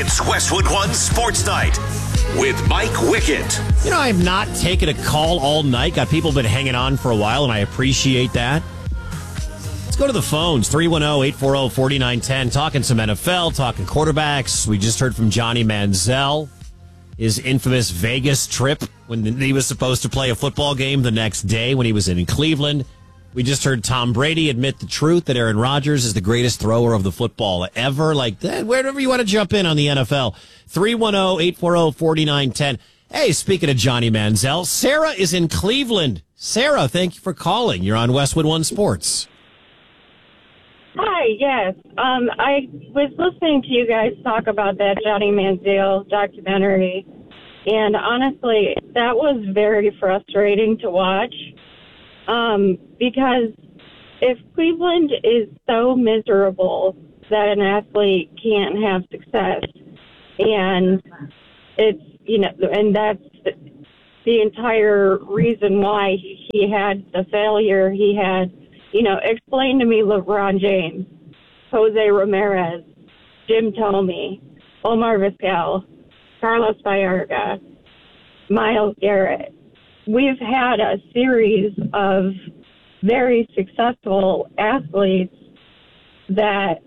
It's Westwood One Sports Night with Mike Wickett. You know, I've not taken a call all night. Got people been hanging on for a while, and I appreciate that. Let's go to the phones. 310-840-4910. Talking some NFL, talking quarterbacks. We just heard from Johnny Manziel, his infamous Vegas trip when he was supposed to play a football game the next day when he was in Cleveland. We just heard Tom Brady admit the truth that Aaron Rodgers is the greatest thrower of the football ever. Like that, wherever you want to jump in on the NFL. 310-840-4910. Hey, speaking of Johnny Manziel, Sarah is in Cleveland. Sarah, thank you for calling. You're on Westwood One Sports. Hi, yes. I was listening to you guys talk about that Johnny Manziel documentary, and honestly, that was very frustrating to watch. Because if Cleveland is so miserable that an athlete can't have success, and it's, you know, and that's the entire reason why he had the failure he had, you know, explain to me LeBron James, Jose Ramirez, Jim Thome, Omar Vizquel, Carlos Baerga, Myles Garrett. We've had a series of very successful athletes that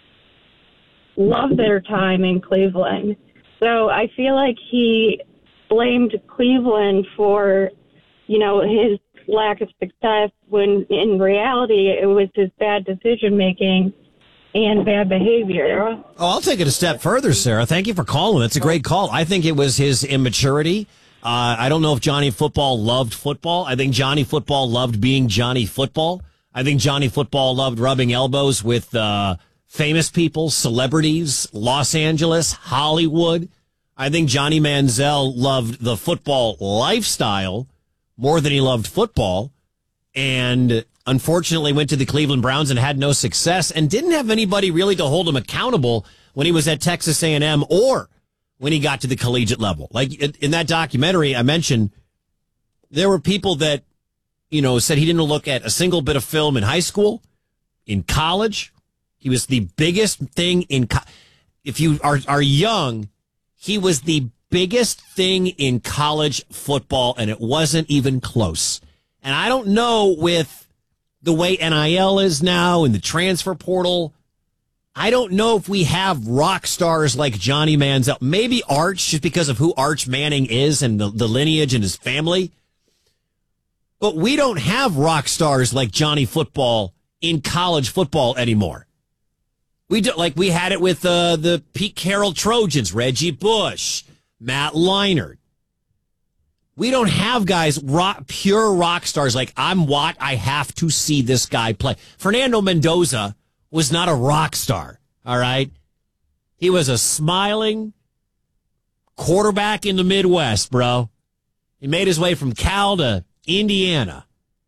love their time in Cleveland. So I feel like he blamed Cleveland for, you know, his lack of success when in reality it was his bad decision-making and bad behavior. Oh, I'll take it a step further, Sarah. Thank you for calling. That's a great call. I think it was his immaturity. I don't know if Johnny Football loved football. I think Johnny Football loved being Johnny Football. I think Johnny Football loved rubbing elbows with famous people, celebrities, Los Angeles, Hollywood. I think Johnny Manziel loved the football lifestyle more than he loved football, and unfortunately went to the Cleveland Browns and had no success and didn't have anybody really to hold him accountable when he was at Texas A&M or when he got to the collegiate level. Like in that documentary I mentioned, there were people that, you know, said he didn't look at a single bit of film in high school, in college. He was the biggest thing if you are young, he was the biggest thing in college football, and it wasn't even close. And I don't know, with the way NIL is now and the transfer portal, I don't know if we have rock stars like Johnny Manziel. Maybe Arch, just because of who Arch Manning is and the lineage and his family. But we don't have rock stars like Johnny Football in college football anymore. We do, like we had it with the Pete Carroll Trojans, Reggie Bush, Matt Leinart. We don't have guys, pure rock stars like I have to see this guy play. Fernando Mendoza was not a rock star, all right? He was a smiling quarterback in the Midwest, bro. He made his way from Cal to Indiana.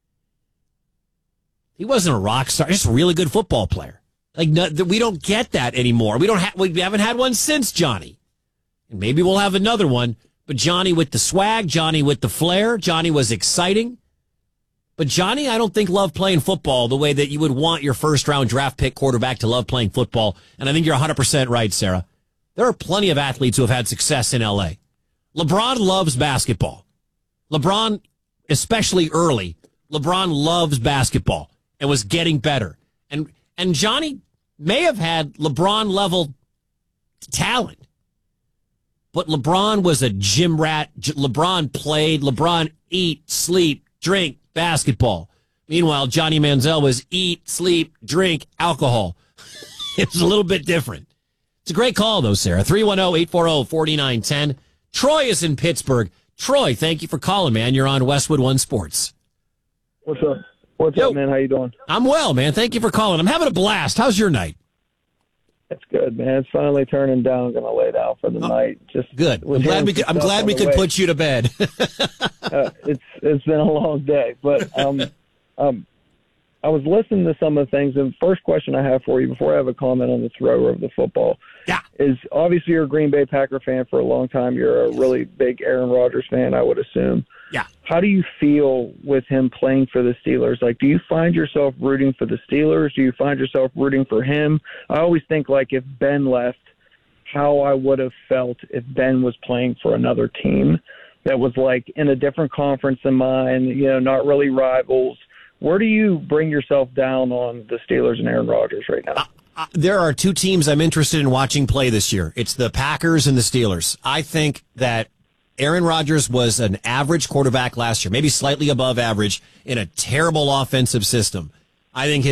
He wasn't a rock star, just a really good football player. Like, no, we don't get that anymore. We haven't had one since Johnny. And maybe we'll have another one. But Johnny with the swag, Johnny with the flair, Johnny was exciting. But Johnny, I don't think, loved playing football the way that you would want your first-round draft pick quarterback to love playing football. And I think you're 100% right, Sarah. There are plenty of athletes who have had success in L.A. LeBron loves basketball. LeBron, especially early, LeBron loves basketball and was getting better. And Johnny may have had LeBron-level talent, but LeBron was a gym rat. LeBron played. LeBron eat, sleep, drink basketball. Meanwhile, Johnny Manziel was eat, sleep, drink, alcohol. It was a little bit different. It's a great call, though, Sarah. 310-840-4910. Troy is in Pittsburgh. Troy, thank you for calling, man. You're on Westwood One Sports. What's up? What's up, man? How you doing? I'm well, man. Thank you for calling. I'm having a blast. How's your night? It's good, man. It's finally turning down. I'm going to lay down for the night. Just good. I'm glad we could put you to bed. It's been a long day, but I was listening to some of the things, and the first question I have for you before I have a comment on the thrower of the football is, obviously you're a Green Bay Packer fan for a long time. You're a really big Aaron Rodgers fan, I would assume. Yeah. How do you feel with him playing for the Steelers? Like, do you find yourself rooting for the Steelers? Do you find yourself rooting for him? I always think, like, if Ben left, how I would have felt if Ben was playing for another team that was like in a different conference than mine, not really rivals. Where do you bring yourself down on the Steelers and Aaron Rodgers right now? There are two teams I'm interested in watching play this year. It's the Packers and the Steelers. I think that Aaron Rodgers was an average quarterback last year, maybe slightly above average in a terrible offensive system. I think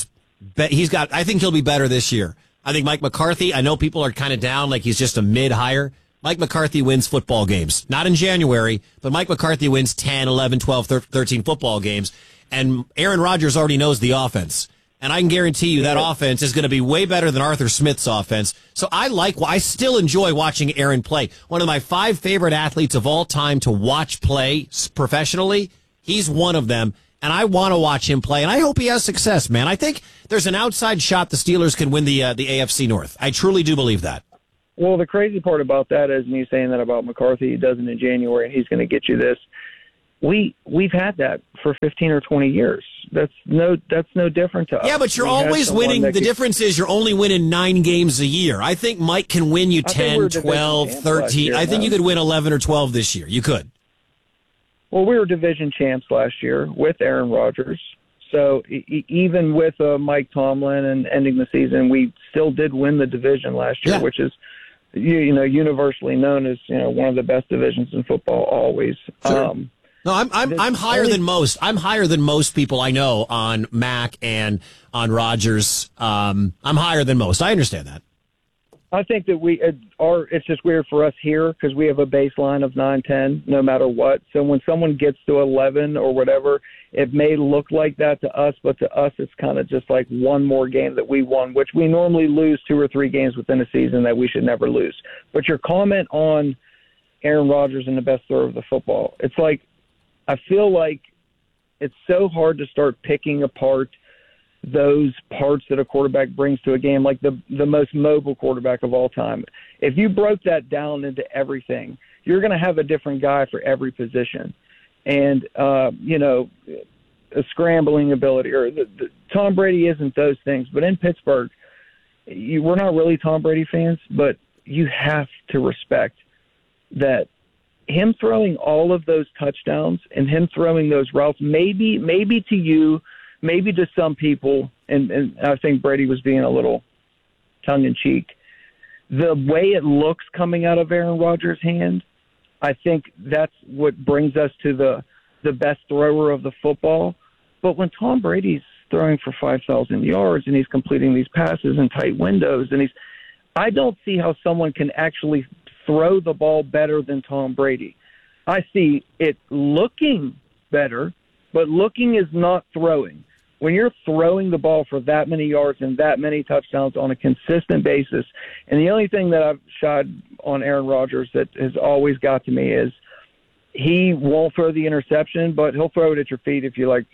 I think he'll be better this year. I think Mike McCarthy, I know people are kind of down like he's just a mid-hire. Mike McCarthy wins football games. Not in January, but Mike McCarthy wins 10, 11, 12, 13 football games. And Aaron Rodgers already knows the offense. And I can guarantee you that offense is going to be way better than Arthur Smith's offense. So I still enjoy watching Aaron play. One of my 5 favorite athletes of all time to watch play professionally, he's one of them. And I want to watch him play, and I hope he has success, man. I think there's an outside shot the Steelers can win the AFC North. I truly do believe that. Well, the crazy part about that is me saying that about McCarthy. He doesn't in January, and he's going to get you this. We've had that for 15 or 20 years. That's no different to us. Yeah, but you're always winning. The difference is you're only winning 9 games a year. I think Mike can win you 10, 12, 13. I think you could win 11 or 12 this year. You could. Well, we were division champs last year with Aaron Rodgers. So even with Mike Tomlin and ending the season, we still did win the division last year, which is universally known as one of the best divisions in football always. Sure. No, I'm higher than most. I'm higher than most people I know on Mac and on Rodgers. I'm higher than most. I understand that. I think that it's just weird for us here because we have a baseline of 9-10 no matter what. So when someone gets to 11 or whatever, it may look like that to us, but to us it's kind of just like one more game that we won, which we normally lose 2 or 3 games within a season that we should never lose. But your comment on Aaron Rodgers and the best thrower of the football, it's like I feel like it's so hard to start picking apart those parts that a quarterback brings to a game, like the most mobile quarterback of all time. If you broke that down into everything, you're going to have a different guy for every position. And, a scrambling ability or Tom Brady isn't those things. But in Pittsburgh, we're not really Tom Brady fans, but you have to respect that him throwing all of those touchdowns and him throwing those routes, maybe to you, maybe to some people, and I think Brady was being a little tongue-in-cheek, the way it looks coming out of Aaron Rodgers' hand, I think that's what brings us to the best thrower of the football. But when Tom Brady's throwing for 5,000 yards and he's completing these passes in tight windows, I don't see how someone can actually throw the ball better than Tom Brady. I see it looking better, but looking is not throwing. When you're throwing the ball for that many yards and that many touchdowns on a consistent basis, and the only thing that I've shot on Aaron Rodgers that has always got to me is he won't throw the interception, but he'll throw it at your feet if you like.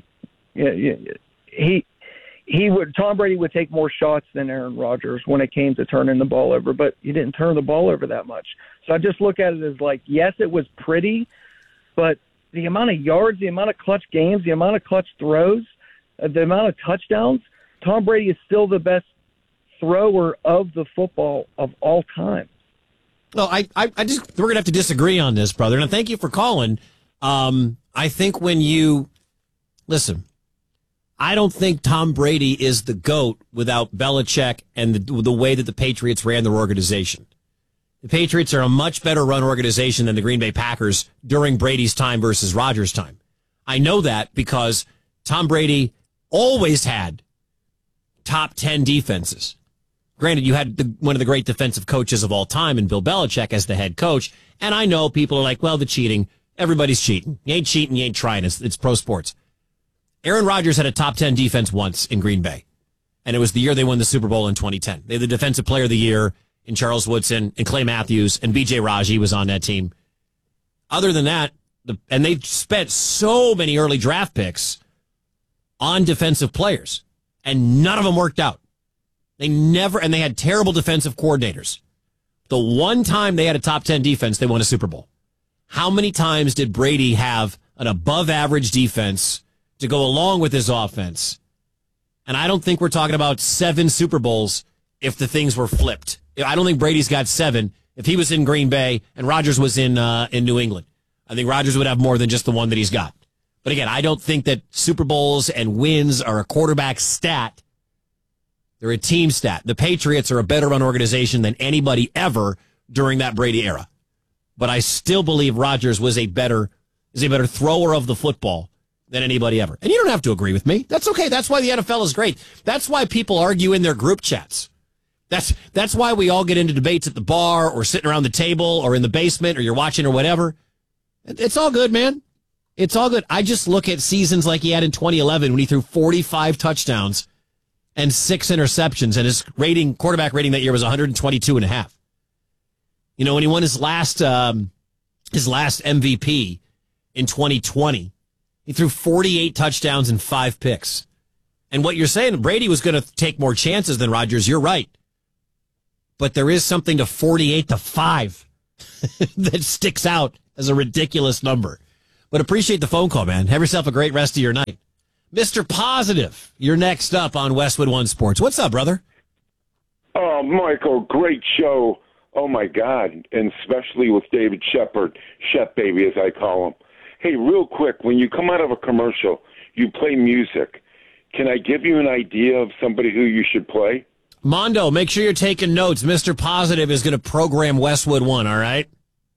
Tom Brady would take more shots than Aaron Rodgers when it came to turning the ball over, but he didn't turn the ball over that much. So I just look at it as like, yes, it was pretty, but the amount of yards, the amount of clutch games, the amount of clutch throws, the amount of touchdowns, Tom Brady is still the best thrower of the football of all time. Well, we're going to have to disagree on this, brother. And thank you for calling. I think listen, I don't think Tom Brady is the GOAT without Belichick and the way that the Patriots ran their organization. The Patriots are a much better run organization than the Green Bay Packers during Brady's time versus Rodgers' time. I know that because Tom Brady always had top 10 defenses. Granted, you had one of the great defensive coaches of all time in Bill Belichick as the head coach. And I know people are like, well, the cheating. Everybody's cheating. You ain't cheating. You ain't trying. It's pro sports. Aaron Rodgers had a top 10 defense once in Green Bay. And it was the year they won the Super Bowl in 2010. They had the defensive player of the year in Charles Woodson and Clay Matthews, and B.J. Raji was on that team. Other than that, and they spent so many early draft picks on defensive players, and none of them worked out. And they had terrible defensive coordinators. The one time they had a top 10 defense, they won a Super Bowl. How many times did Brady have an above average defense to go along with his offense? And I don't think we're talking about 7 Super Bowls if the things were flipped. I don't think Brady's got 7 if he was in Green Bay and Rodgers was in New England. I think Rodgers would have more than just the one that he's got. But again, I don't think that Super Bowls and wins are a quarterback stat. They're a team stat. The Patriots are a better run organization than anybody ever during that Brady era. But I still believe Rodgers is a better thrower of the football than anybody ever. And you don't have to agree with me. That's okay. That's why the NFL is great. That's why people argue in their group chats. That's why we all get into debates at the bar or sitting around the table or in the basement or you're watching or whatever. It's all good, man. It's all good. I just look at seasons like he had in 2011 when he threw 45 touchdowns and 6 interceptions, and his quarterback rating that year was 122.5. You know, when he won his last MVP in 2020, he threw 48 touchdowns and 5 picks. And what you're saying, Brady was going to take more chances than Rodgers. You're right. But there is something to 48-5 that sticks out as a ridiculous number. But appreciate the phone call, man. Have yourself a great rest of your night. Mr. Positive, you're next up on Westwood One Sports. What's up, brother? Oh, Michael, great show. Oh, my God, and especially with David Shepard, Shep Baby, as I call him. Hey, real quick, when you come out of a commercial, you play music. Can I give you an idea of somebody who you should play? Mondo, make sure you're taking notes. Mr. Positive is going to program Westwood One, all right?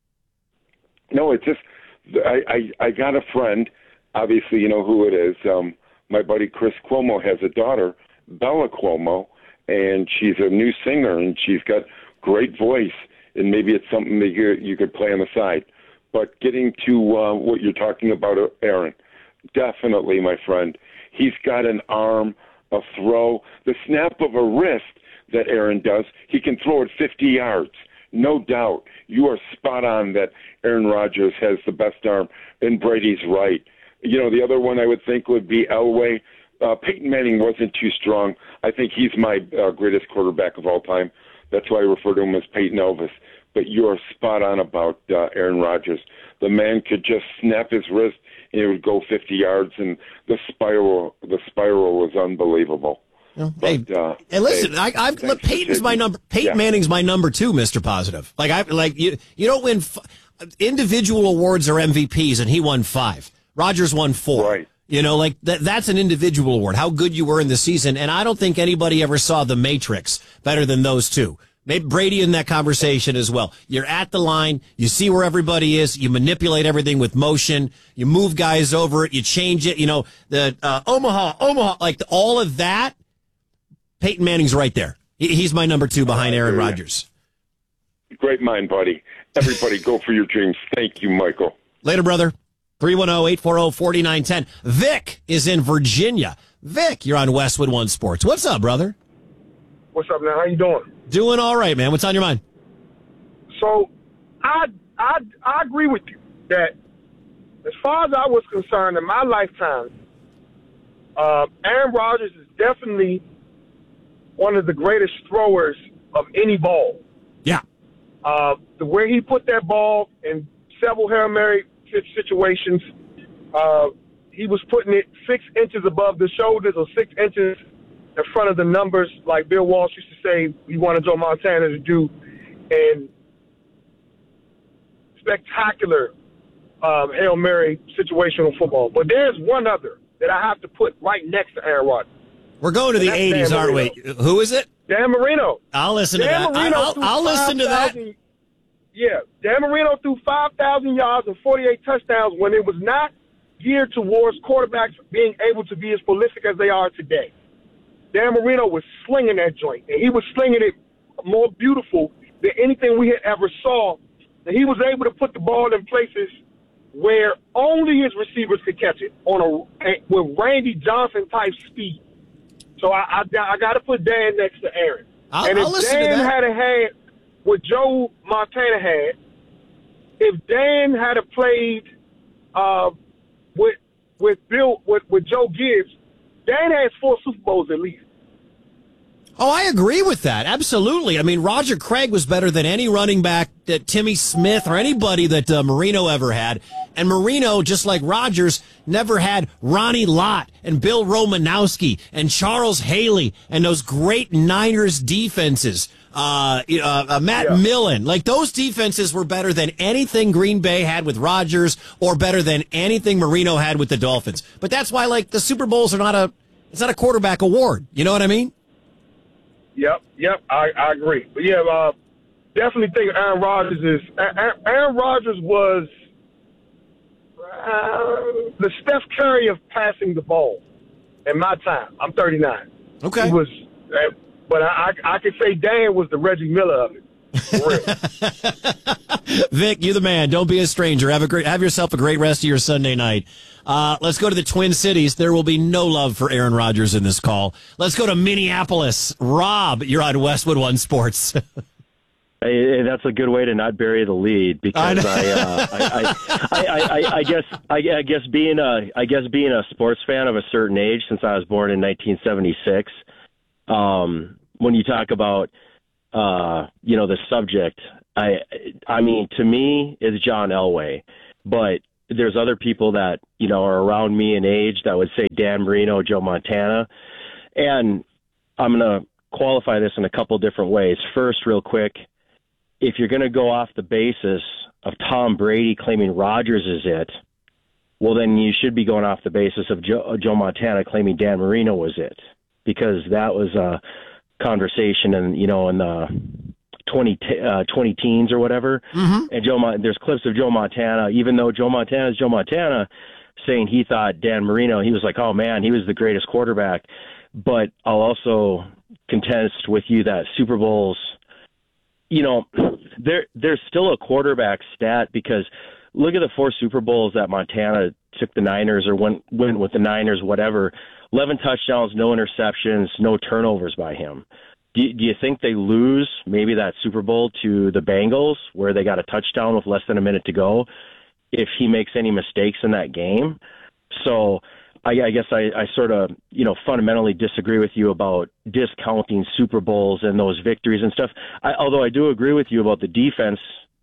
No, it's just I got a friend. Obviously, you know who it is. My buddy Chris Cuomo has a daughter, Bella Cuomo, and she's a new singer, and she's got great voice, and maybe it's something that you could play on the side. But getting to what you're talking about, Aaron, definitely, my friend. He's got an arm, a throw, the snap of a wrist that Aaron does. He can throw it 50 yards. No doubt. You are spot on that Aaron Rodgers has the best arm, and Brady's right. You know, the other one I would think would be Elway. Peyton Manning wasn't too strong. I think he's my greatest quarterback of all time. That's why I refer to him as Peyton Elvis. But you are spot on about Aaron Rodgers. The man could just snap his wrist and it would go 50 yards, and the spiral was unbelievable. Hey, listen, Peyton's my number. Peyton Manning's my number 2, Mr. Positive. You don't win. Individual awards are MVPs, and he won 5. Rodgers won 4. Right. You know, like that's an individual award. How good you were in the season, and I don't think anybody ever saw The Matrix better than those two. Maybe Brady in that conversation as well. You're at the line. You see where everybody is. You manipulate everything with motion. You move guys over it. You change it. You know, the Omaha, like all of that. Peyton Manning's right there. He's my number 2 behind Aaron Rodgers. Great mind, buddy. Everybody go for your dreams. Thank you, Michael. Later, brother. 310-840-4910. Vic is in Virginia. Vic, you're on Westwood One Sports. What's up, brother? What's up, man? How you doing? Doing all right, man. What's on your mind? So, I agree with you that as far as I was concerned in my lifetime, Aaron Rodgers is definitely one of the greatest throwers of any ball. Yeah. The way he put that ball in several Hail Mary situations, he was putting it 6 inches above the shoulders or 6 inches in front of the numbers, like Bill Walsh used to say he wanted Joe Montana to do, and spectacular Hail Mary situational football. But there's one other that I have to put right next to Aaron Rodgers. We're going to the 80s, aren't we? Who is it? Dan Marino. I'll listen to that. I'll listen to that. Yeah, Dan Marino threw 5,000 yards and 48 touchdowns when it was not geared towards quarterbacks being able to be as prolific as they are today. Dan Marino was slinging that joint, and he was slinging it more beautiful than anything we had ever saw. And he was able to put the ball in places where only his receivers could catch it with Randy Johnson type speed. So I got to put Dan next to Aaron. I'll listen to that. had what Joe Montana had, if Dan had played with Joe Gibbs, Dan has 4 Super Bowls at least. Oh, I agree with that. Absolutely. I mean, Roger Craig was better than any running back that Timmy Smith or anybody that Marino ever had. And Marino, just like Rodgers, never had Ronnie Lott and Bill Romanowski and Charles Haley and those great Niners defenses Matt Millen. Like, those defenses were better than anything Green Bay had with Rodgers or better than anything Marino had with the Dolphins. But that's why, like, the Super Bowls are it's not a quarterback award. You know what I mean? Yep, I agree. But yeah, definitely think Aaron Rodgers was the Steph Curry of passing the ball in my time. I'm 39. Okay. He was, but I could say Dan was the Reggie Miller of it. For real. Vic, you the man. Don't be a stranger. Have yourself a great rest of your Sunday night. Let's go to the Twin Cities. There will be no love for Aaron Rodgers in this call. Let's go to Minneapolis. Rob, you're on Westwood One Sports. Hey, that's a good way to not bury the lead, because I guess being a sports fan of a certain age, since I was born in 1976, when you talk about the subject, I mean, to me, it's John Elway, but there's other people that are around me in age that would say Dan Marino, Joe Montana, and I'm going to qualify this in a couple different ways. First, real quick, if you're going to go off the basis of Tom Brady claiming Rodgers is it, well, then you should be going off the basis of Joe Montana claiming Dan Marino was it, because that was a conversation in the 20 teens or whatever. Mm-hmm. And there's clips of Joe Montana, even though Joe Montana is Joe Montana, saying he thought Dan Marino, he was like, oh man, he was the greatest quarterback. But I'll also contest with you that Super Bowls, there's still a quarterback stat, because look at the 4 Super Bowls that Montana took the Niners or went with the Niners, whatever. 11 touchdowns, no interceptions, no turnovers by him. Do you think they lose maybe that Super Bowl to the Bengals, where they got a touchdown with less than a minute to go, if he makes any mistakes in that game? So I guess I sort of, fundamentally disagree with you about discounting Super Bowls and those victories and stuff. Although I do agree with you about the defense,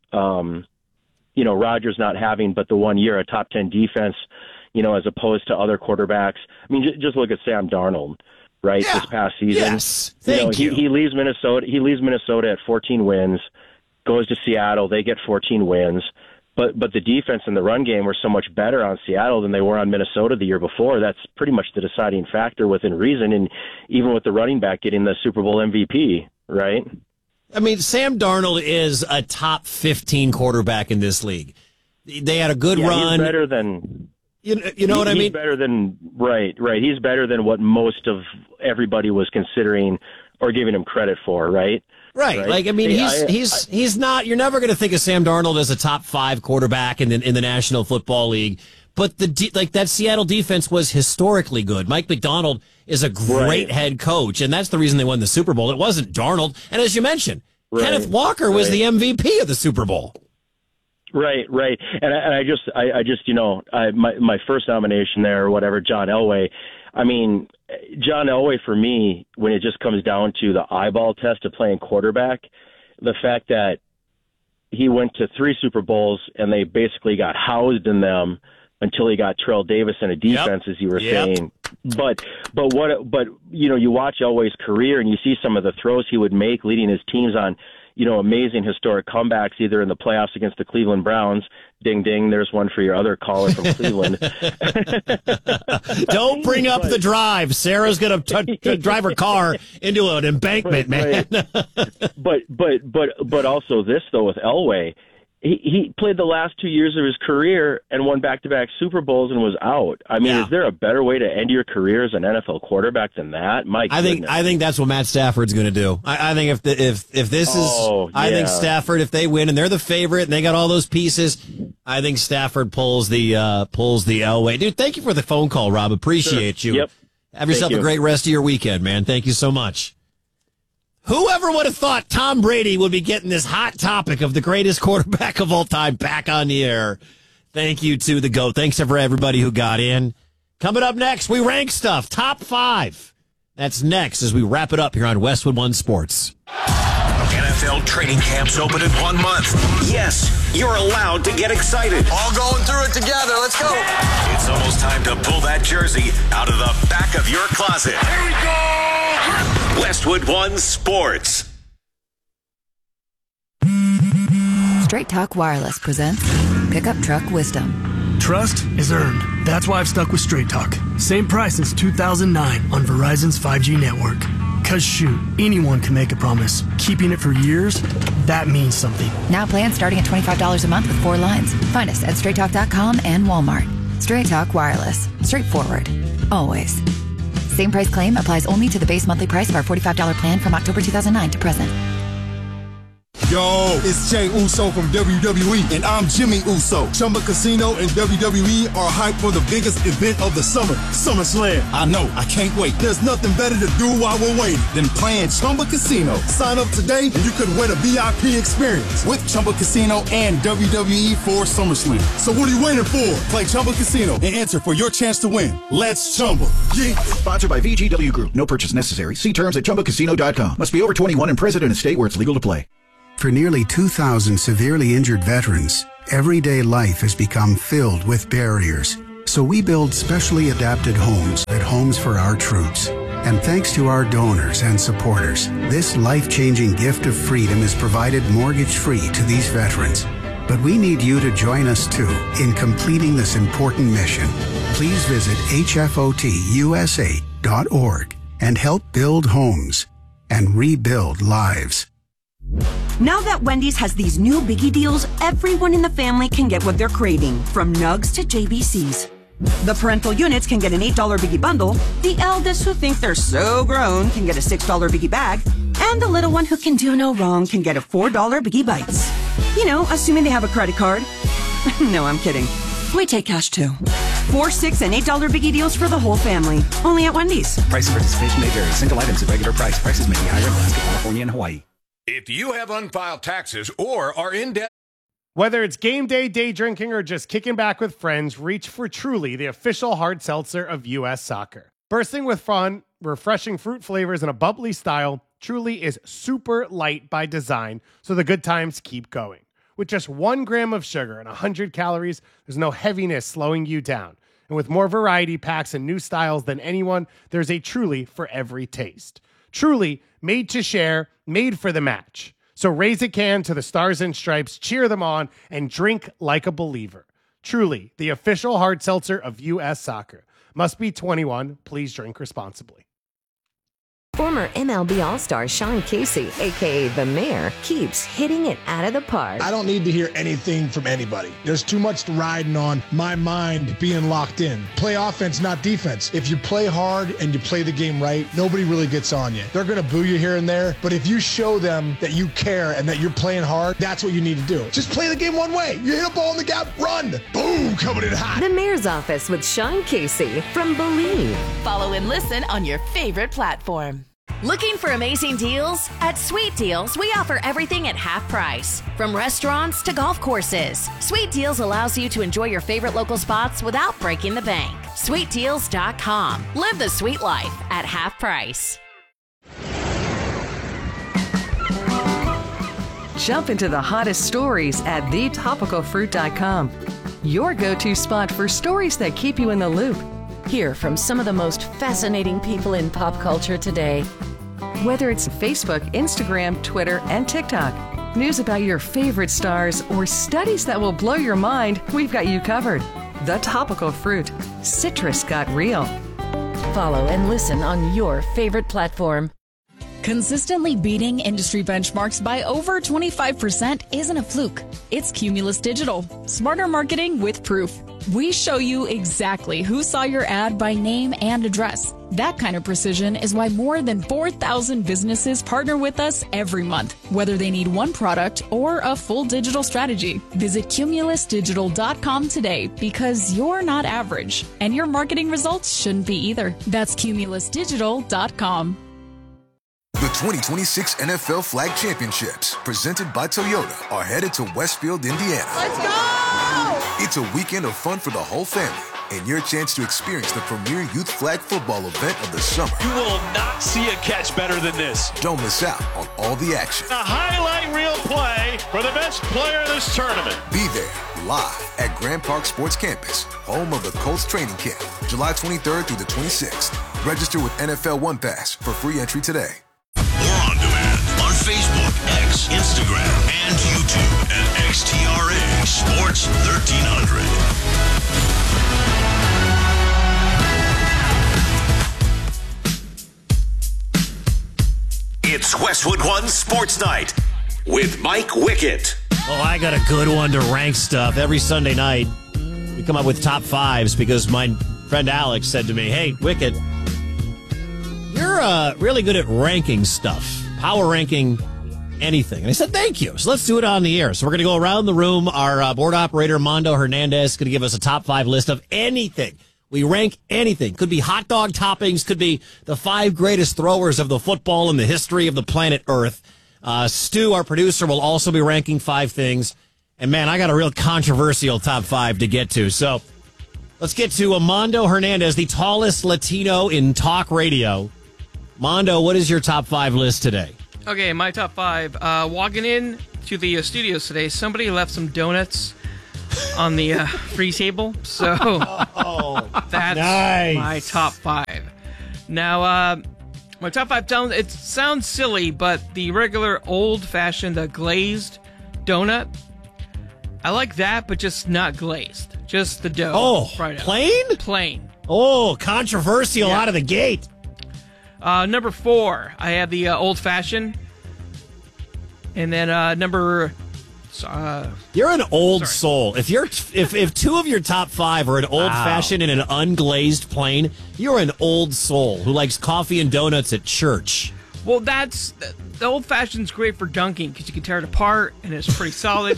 Rodgers not having but the 1 year a top 10 defense, as opposed to other quarterbacks. I mean, just look at Sam Darnold, right? Yeah. This past season. Yes. Thank you. He leaves Minnesota at 14 wins, goes to Seattle, they get 14 wins. But the defense and the run game were so much better on Seattle than they were on Minnesota the year before. That's pretty much the deciding factor within reason, and even with the running back getting the Super Bowl MVP, right? I mean, Sam Darnold is a top 15 quarterback in this league. They had a good run. He's better than... You know what I mean? He's better than... Right. He's better than what most of everybody was considering or giving him credit for, right? Right. Like, I mean, he's not, you're never going to think of Sam Darnold as a top 5 quarterback in the National Football League. But that Seattle defense was historically good. Mike McDonald is a great head coach, and that's the reason they won the Super Bowl. It wasn't Darnold. And as you mentioned, Kenneth Walker was the MVP of the Super Bowl. Right. And I just my first nomination there or whatever, John Elway. I mean, John Elway, for me, when it just comes down to the eyeball test of playing quarterback, the fact that he went to 3 Super Bowls and they basically got housed in them until he got Terrell Davis in a defense, as you were saying. But you watch Elway's career and you see some of the throws he would make leading his teams on, amazing historic comebacks, either in the playoffs against the Cleveland Browns. Ding, ding, there's one for your other caller from Cleveland. Don't bring up the drive. Sarah's going to drive her car into an embankment, man. But also this, though, with Elway, he played the last 2 years of his career and won back-to-back Super Bowls and was out. I mean, is there a better way to end your career as an NFL quarterback than that? I think that's what Matt Stafford's going to do. I think if this is, I think Stafford, if they win and they're the favorite and they got all those pieces, I think Stafford pulls the Elway. Dude, thank you for the phone call, Rob. Appreciate you. Yep. Have yourself a great rest of your weekend, man. Thank you so much. Whoever would have thought Tom Brady would be getting this hot topic of the greatest quarterback of all time back on the air? Thank you to the GOAT. Thanks for everybody who got in. Coming up next, we rank stuff. Top 5. That's next as we wrap it up here on Westwood One Sports. NFL training camps open in 1 month. Yes, you're allowed to get excited. All going through it together. Let's go. It's almost time to pull that jersey out of the back of your closet. Here we go. Westwood One Sports. Straight Talk Wireless presents Pickup Truck Wisdom. Trust is earned. That's why I've stuck with Straight Talk. Same price since 2009 on Verizon's 5G network. Cause shoot, anyone can make a promise. Keeping it for years, that means something. Now plans starting at $25 a month with 4 lines. Find us at straighttalk.com and Walmart. Straight Talk Wireless. Straightforward. Always. Same price claim applies only to the base monthly price of our $45 plan from October 2009 to present. Yo, it's Jey Uso from WWE, and I'm Jimmy Uso. Chumba Casino and WWE are hyped for the biggest event of the summer, SummerSlam. I know, I can't wait. There's nothing better to do while we're waiting than playing Chumba Casino. Sign up today and you could win a VIP experience with Chumba Casino and WWE for SummerSlam. So what are you waiting for? Play Chumba Casino and enter for your chance to win. Let's Chumba. Yeah. Sponsored by VGW Group. No purchase necessary. See terms at ChumbaCasino.com. Must be over 21 and present in a state where it's legal to play. For nearly 2,000 severely injured veterans, everyday life has become filled with barriers. So we build specially adapted homes at Homes for Our Troops. And thanks to our donors and supporters, this life-changing gift of freedom is provided mortgage-free to these veterans. But we need you to join us, too, in completing this important mission. Please visit hfotusa.org and help build homes and rebuild lives. Now that Wendy's has these new biggie deals, everyone in the family can get what they're craving, from nugs to JBCs. The parental units can get an $8 biggie bundle, the eldest who think they're so grown can get a $6 biggie bag, and the little one who can do no wrong can get a $4 biggie bites. You know, assuming they have a credit card. No, I'm kidding. We take cash too. 4, 6, and $8 biggie deals for the whole family. Only at Wendy's. Price and participation may vary. Single items at regular price. Prices may be higher in Alaska, California, and Hawaii. If you have unfiled taxes or are in debt, whether it's game day, day drinking, or just kicking back with friends, reach for Truly, the official hard seltzer of U.S. Soccer. Bursting with fun, refreshing fruit flavors, and a bubbly style, Truly is super light by design, so the good times keep going. With just 1 gram of sugar and 100 calories, there's no heaviness slowing you down. And with more variety packs and new styles than anyone, there's a Truly for every taste. Truly, made to share, made for the match. So raise a can to the Stars and Stripes, cheer them on, and drink like a believer. Truly, the official hard seltzer of U.S. Soccer. Must be 21. Please drink responsibly. Former MLB All-Star Sean Casey, a.k.a. The Mayor, keeps hitting it out of the park. I don't need to hear anything from anybody. There's too much riding on my mind being locked in. Play offense, not defense. If you play hard and you play the game right, nobody really gets on you. They're going to boo you here and there, but if you show them that you care and that you're playing hard, that's what you need to do. Just play the game one way. You hit a ball in the gap, run. Boom, coming in hot. The Mayor's Office with Sean Casey from Believe. Follow and listen on your favorite platform. Looking for amazing deals? At Sweet Deals, we offer everything at half price. From restaurants to golf courses, Sweet Deals allows you to enjoy your favorite local spots without breaking the bank. SweetDeals.com. Live the sweet life at half price. Jump into the hottest stories at thetopicalfruit.com. Your go-to spot for stories that keep you in the loop. Hear from some of the most fascinating people in pop culture today. Whether it's Facebook, Instagram, Twitter, and TikTok, news about your favorite stars, or studies that will blow your mind, we've got you covered. The Topical Fruit. Citrus got real. Follow and listen on your favorite platform. Consistently beating industry benchmarks by over 25% isn't a fluke. It's Cumulus Digital. Smarter marketing with proof. We show you exactly who saw your ad by name and address. That kind of precision is why more than 4,000 businesses partner with us every month, whether they need one product or a full digital strategy. Visit cumulusdigital.com today because you're not average, and your marketing results shouldn't be either. That's cumulusdigital.com. The 2026 NFL Flag Championships, presented by Toyota, are headed to Westfield, Indiana. Let's go! It's a weekend of fun for the whole family and your chance to experience the premier youth flag football event of the summer. You will not see a catch better than this. Don't miss out on all the action. A highlight reel play for the best player of this tournament. Be there live at Grand Park Sports Campus, home of the Colts training camp, July 23rd through the 26th. Register with NFL One Pass for free entry today. Or on demand on Facebook, X, Instagram, and YouTube at XTRA Sports 1300. It's Westwood One Sports Night with Mike Wickett. Oh, I got a good one to rank stuff. Every Sunday night, we come up with top fives because my friend Alex said to me, hey, Wickett, you're really good at ranking stuff, power ranking anything. And I said, thank you. So let's do it on the air. So we're going to go around the room. Our board operator, Mondo Hernandez, is going to give us a top 5 list of anything. We rank anything. Could be hot dog toppings, could be the 5 greatest throwers of the football in the history of the planet Earth. Stu, our producer, will also be ranking 5 things. And, man, I got a real controversial top 5 to get to. So let's get to Mondo Hernandez, the tallest Latino in talk radio. Mondo, what is your top 5 list today? Okay, my top 5. Walking in to the studios today, somebody left some donuts on the free table. So that's nice. my top 5. Now, my top 5 sounds silly, but the regular old-fashioned glazed donut, I like that, but just not glazed. Just the dough. Oh, right out. plain? Plain. Oh, controversial out of the gate. Number 4, I have the old-fashioned. And then number... you're an old soul. If 2 of your top 5 are an old-fashioned and an unglazed plain, you're an old soul who likes coffee and donuts at church. Well, the old-fashioned's great for dunking because you can tear it apart and it's pretty solid.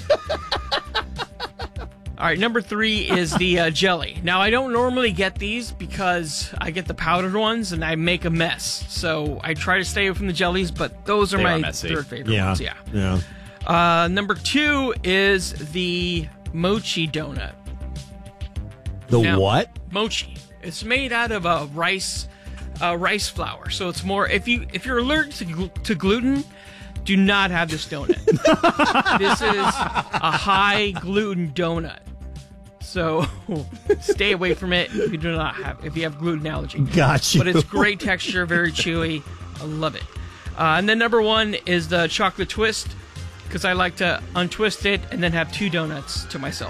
All right, number 3 is the jelly. Now, I don't normally get these because I get the powdered ones and I make a mess. So I try to stay away from the jellies, but those are my third favorite ones. Yeah. Number 2 is the mochi donut. The what? Mochi. It's made out of a rice flour. So it's more, if you're allergic to gluten, do not have this donut. This is a high gluten donut. So stay away from it if you have gluten allergy. Gotcha. But it's great texture, very chewy. I love it. And then number 1 is the chocolate twist, because I like to untwist it and then have 2 donuts to myself.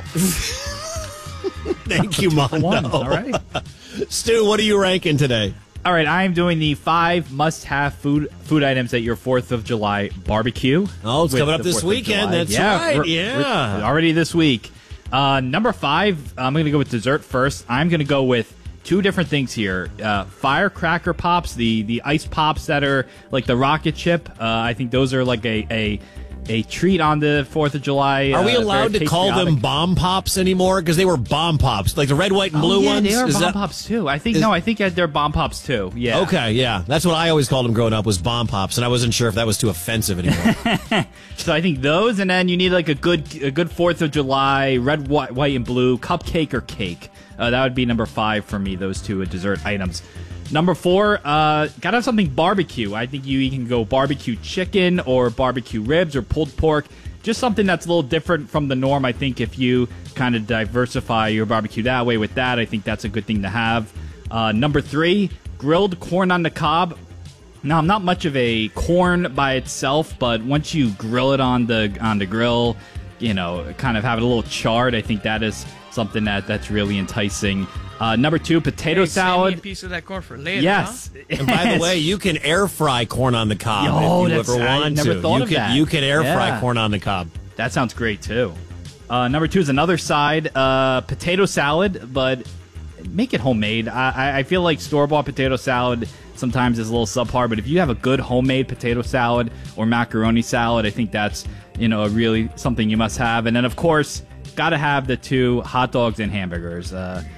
Thank you, Mondo. All right. Stu, what are you ranking today? All right, I am doing the 5 must-have food items at your 4th of July barbecue. Oh, it's coming up this weekend. That's right. We're already this week. Number 5, I'm going to go with dessert first. I'm going to go with 2 different things here. Firecracker pops, the ice pops that are like the rocket ship. I think those are like a treat on the 4th of July. Are we allowed to call them bomb pops anymore? Because they were bomb pops, like the red, white, and blue ones. They are bomb pops too. I think they're bomb pops too. Yeah. Okay, yeah, that's what I always called them growing up, was bomb pops, and I wasn't sure if that was too offensive anymore. So I think those, and then you need like a good 4th of July red, white, and blue cupcake or cake. That would be number 5 for me. Those 2 dessert items. Number 4, gotta have something barbecue. I think you can go barbecue chicken or barbecue ribs or pulled pork. Just something that's a little different from the norm. I think if you kind of diversify your barbecue that way with that, I think that's a good thing to have. Number 3, grilled corn on the cob. Now, I'm not much of a corn by itself, but once you grill it on the grill, kind of have it a little charred, I think that is something that's really enticing. Number 2, potato salad. Save me a piece of that corn for later. Yes. Huh? And by the way, you can air fry corn on the cob if you ever want never to. Thought of that. You can air fry corn on the cob. That sounds great too. Number 2 is another side, potato salad, but make it homemade. I feel like store-bought potato salad sometimes is a little subpar, but if you have a good homemade potato salad or macaroni salad, I think that's really something you must have. And then of course, gotta have the 2 hot dogs and hamburgers.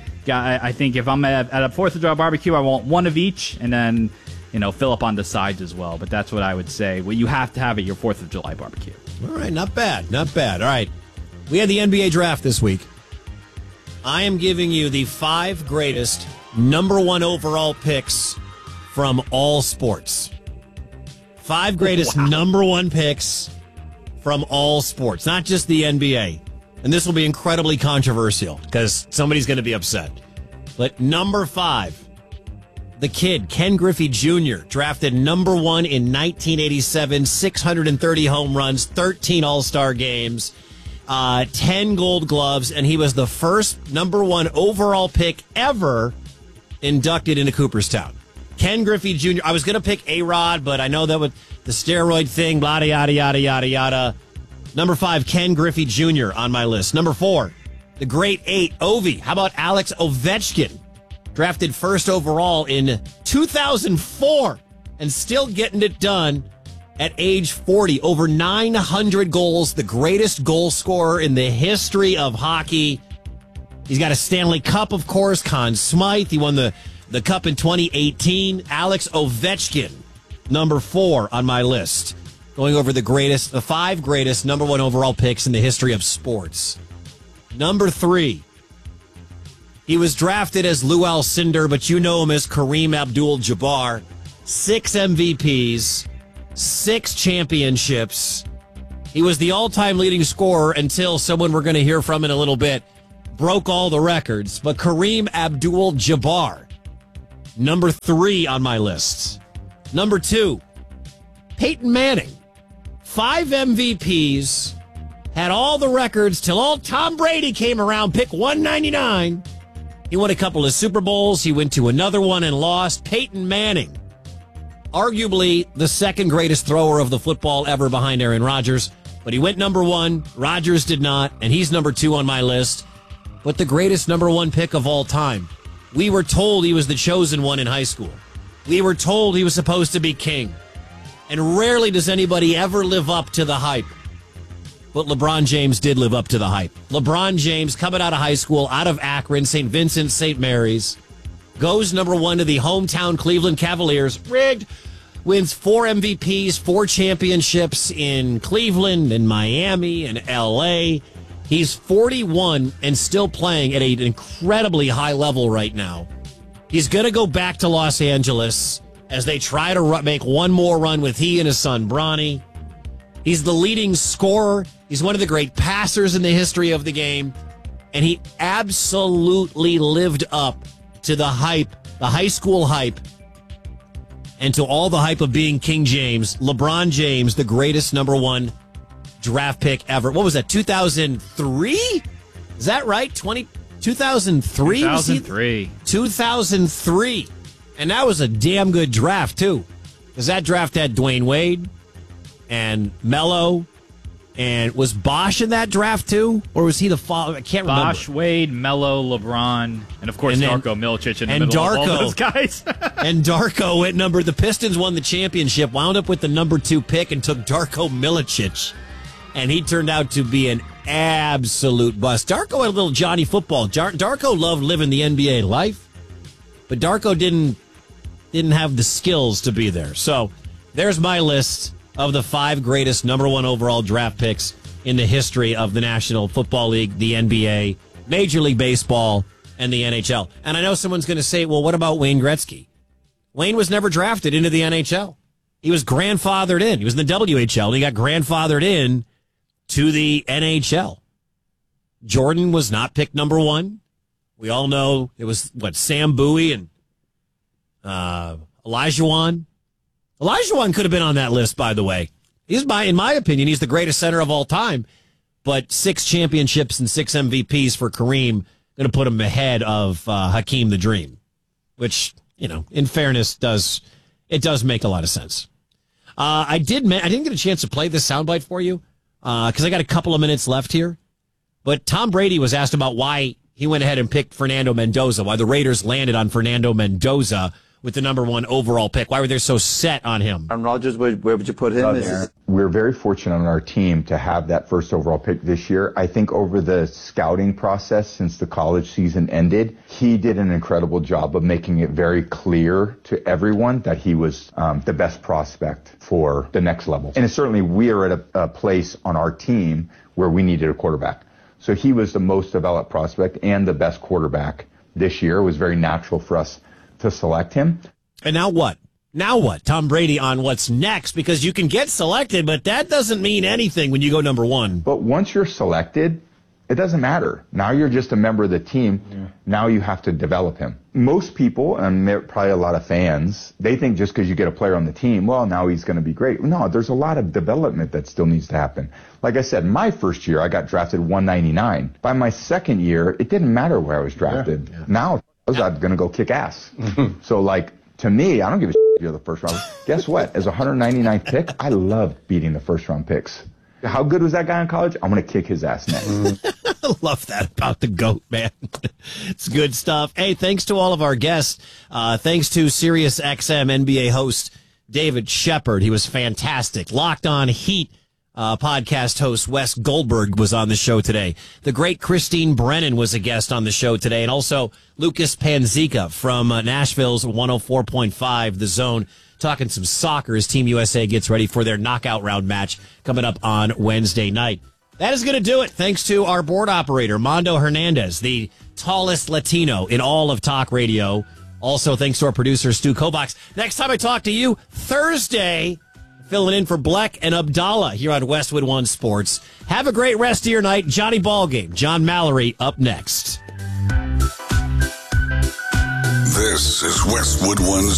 I think if I'm at a 4th of July barbecue, I want 1 of each, and then fill up on the sides as well. But that's what I would say. What you have to have at your 4th of July barbecue. All right, not bad, not bad. All right, we had the NBA draft this week. I am giving you the 5 greatest number 1 overall picks from all sports. 5 greatest number 1 picks from all sports, not just the NBA. And this will be incredibly controversial because somebody's going to be upset. But number 5, the kid, Ken Griffey Jr., drafted number 1 in 1987, 630 home runs, 13 All-Star games, 10 Gold Gloves, and he was the first number 1 overall pick ever inducted into Cooperstown. Ken Griffey Jr. I was going to pick A-Rod, but I know that with the steroid thing, blah, yada, yada, yada, yada. Number 5, Ken Griffey Jr. on my list. Number 4, the great 8, Ovi. How about Alex Ovechkin? Drafted first overall in 2004 and still getting it done at age 40. Over 900 goals, the greatest goal scorer in the history of hockey. He's got a Stanley Cup, of course, Conn Smythe. He won the Cup in 2018. Alex Ovechkin, number 4 on my list. Going over the 5 greatest number 1 overall picks in the history of sports. Number 3. He was drafted as Lou Alcindor, but you know him as Kareem Abdul-Jabbar. 6 MVPs, 6 championships. He was the all-time leading scorer until someone we're going to hear from in a little bit broke all the records. But Kareem Abdul-Jabbar, number 3 on my list. Number 2, Peyton Manning. 5 MVPs, had all the records till old Tom Brady came around, pick 199. He won a couple of Super Bowls. He went to another one and lost. Peyton Manning, arguably the second greatest thrower of the football ever behind Aaron Rodgers. But he went number 1. Rodgers did not, and he's number 2 on my list. But the greatest number 1 pick of all time. We were told he was the chosen one in high school. We were told he was supposed to be king. And rarely does anybody ever live up to the hype. But LeBron James did live up to the hype. LeBron James, coming out of high school, out of Akron, St. Vincent, St. Mary's, goes number 1 to the hometown Cleveland Cavaliers. Rigged. Wins 4 MVPs, 4 championships in Cleveland and Miami and L.A. He's 41 and still playing at an incredibly high level right now. He's going to go back to Los Angeles as they try to make one more run with he and his son, Bronny. He's the leading scorer. He's one of the great passers in the history of the game. And he absolutely lived up to the hype, the high school hype, and to all the hype of being King James. LeBron James, the greatest number 1 draft pick ever. What was that, 2003? Is that right? 2003? 2003. 2003. And that was a damn good draft, too. Because that draft had Dwayne Wade and Melo. And was Bosch in that draft, too? Or was he the father? I can't remember. Bosch, Wade, Melo, LeBron, and, of course, Darko Milicic in the middle of all those guys. And Darko at the Pistons won the championship, wound up with the number 2 pick, and took Darko Milicic. And he turned out to be an absolute bust. Darko had a little Johnny football. Darko loved living the NBA life, but Darko didn't have the skills to be there. So there's my list of the 5 greatest number 1 overall draft picks in the history of the National Football League, the NBA, Major League Baseball, and the NHL. And I know someone's going to say, well, what about Wayne Gretzky? Wayne was never drafted into the NHL. He was grandfathered in. He was in the WHL, and he got grandfathered in to the NHL. Jordan was not picked number 1. We all know it was, Sam Bowie and Olajuwon. Olajuwon could have been on that list, by the way. In my opinion, he's the greatest center of all time. But 6 championships and 6 MVPs for Kareem, going to put him ahead of Hakeem the Dream, which, in fairness, does make a lot of sense. I didn't get a chance to play this soundbite for you because I got a couple of minutes left here. But Tom Brady was asked about why he went ahead and picked Fernando Mendoza, why the Raiders landed on Fernando Mendoza with the number 1 overall pick. Why were they so set on him? Aaron Rodgers, where would you put him? We're very fortunate on our team to have that first overall pick this year. I think over the scouting process since the college season ended, he did an incredible job of making it very clear to everyone that he was the best prospect for the next level. And certainly we are at a place on our team where we needed a quarterback. So he was the most developed prospect and the best quarterback this year. It was very natural for us to select him. And now what? Tom Brady on what's next, because you can get selected, but that doesn't mean anything when you go number 1. But once you're selected, It doesn't matter. Now you're just a member of the team. Yeah. Now you have to develop him. Most people, and there are probably a lot of fans, they think just because you get a player on the team, well, now he's going to be great. No, there's a lot of development that still needs to happen. Like I said, my first year, I got drafted 199. By my second year, it didn't matter where I was drafted. Yeah. Now, I was going to go kick ass. So, like, to me, I don't give a shit if you're the first round. Guess what? As a 199th pick, I love beating the first round picks. How good was that guy in college? I'm going to kick his ass next. I love that about the GOAT, man. It's good stuff. Hey, thanks to all of our guests. Thanks to Sirius XM NBA host David Shepard. He was fantastic. Locked On Heat podcast host Wes Goldberg was on the show today. The great Christine Brennan was a guest on the show today. And also Lucas Panzica from Nashville's 104.5 The Zone. Talking some soccer as Team USA gets ready for their knockout round match coming up on Wednesday night. That is going to do it. Thanks to our board operator, Mondo Hernandez, the tallest Latino in all of talk radio. Also, thanks to our producer, Stu Kovacs. Next time I talk to you, Thursday, filling in for Bleck and Abdallah here on Westwood One Sports. Have a great rest of your night. Johnny Ballgame, John Mallory, up next. This is Westwood One